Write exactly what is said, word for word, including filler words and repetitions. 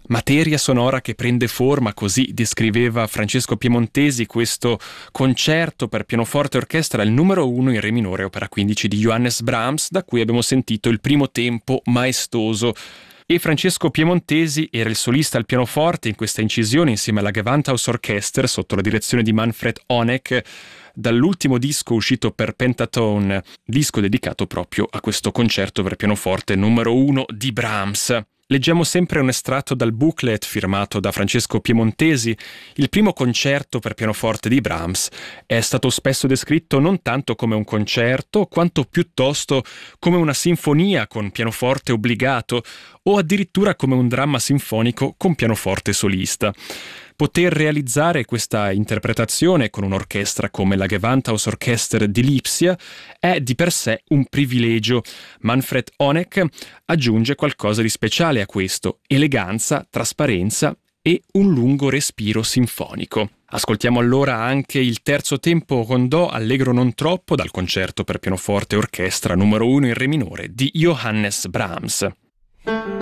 Materia sonora che prende forma, così descriveva Francesco Piemontesi questo concerto per pianoforte e orchestra, il numero uno in re minore, opera quindici di Johannes Brahms, da cui abbiamo sentito il primo tempo maestoso. E Francesco Piemontesi era il solista al pianoforte in questa incisione insieme alla Gewandhaus Orchester sotto la direzione di Manfred Honeck, dall'ultimo disco uscito per Pentatone, disco dedicato proprio a questo concerto per pianoforte numero uno di Brahms. Leggiamo sempre un estratto dal booklet firmato da Francesco Piemontesi. Il primo concerto per pianoforte di Brahms è stato spesso descritto non tanto come un concerto, quanto piuttosto come una sinfonia con pianoforte obbligato o addirittura come un dramma sinfonico con pianoforte solista. Poter realizzare questa interpretazione con un'orchestra come la Gewandhaus Orchester di Lipsia è di per sé un privilegio. Manfred Honeck aggiunge qualcosa di speciale a questo: eleganza, trasparenza e un lungo respiro sinfonico. Ascoltiamo allora anche il terzo tempo con Do allegro non troppo dal concerto per pianoforte e orchestra numero uno in re minore di Johannes Brahms.